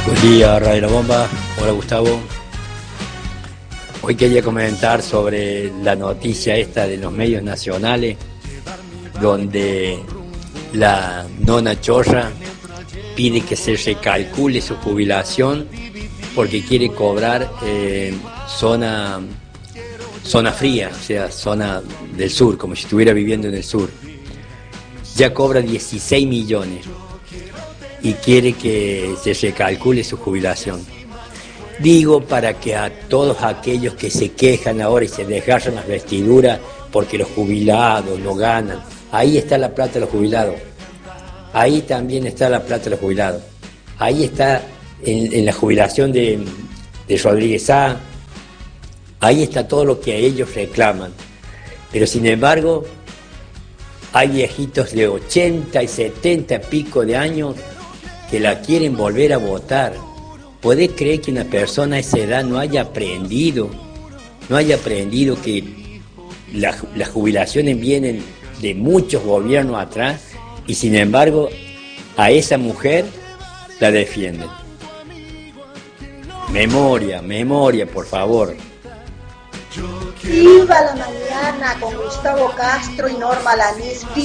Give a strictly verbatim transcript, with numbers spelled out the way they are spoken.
Buen día, Radio La Bomba. Hola, Gustavo. Hoy quería comentar sobre la noticia esta de los medios nacionales, donde la nona Chorra pide que se recalcule su jubilación porque quiere cobrar eh, zona, zona fría, o sea, zona del sur, como si estuviera viviendo en el sur. Ya cobra dieciséis millones y quiere que se recalcule su jubilación. Digo para que a todos aquellos que se quejan ahora y se desgarran las vestiduras porque los jubilados no ganan, ahí está la plata de los jubilados, ahí también está la plata de los jubilados, ahí está en, en la jubilación de, de Rodríguez Sá, ahí está todo lo que ellos reclaman, pero sin embargo hay viejitos de ochenta y setenta pico de años que la quieren volver a votar. ¿Podés creer que una persona a esa edad no haya aprendido, no haya aprendido que la, las jubilaciones vienen de muchos gobiernos atrás y sin embargo a esa mujer la defienden? Memoria, memoria, por favor. Viva la mañana con Gustavo Castro y Norma Lanís.